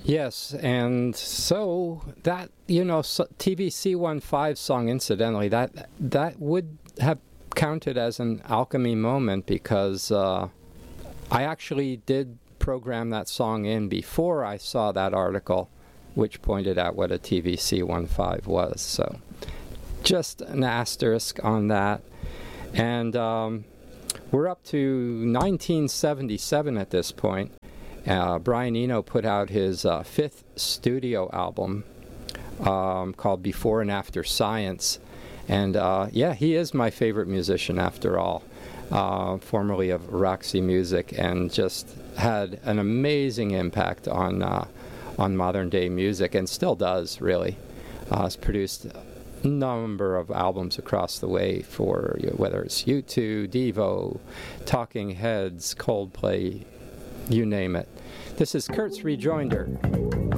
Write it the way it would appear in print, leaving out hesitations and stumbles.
Yes, and so that, TVC15 song, incidentally, that would have counted as an alchemy moment because I actually did program that song in before I saw that article, which pointed out what a TVC15 was. So just an asterisk on that. And we're up to 1977 at this point. Brian Eno put out his fifth studio album called Before and After Science. And he is my favorite musician after all, formerly of Roxy Music, and just had an amazing impact on modern day music, and still does, really. Has produced a number of albums across the way for whether it's U2, Devo, Talking Heads, Coldplay, you name it. This is Kurt's Rejoinder.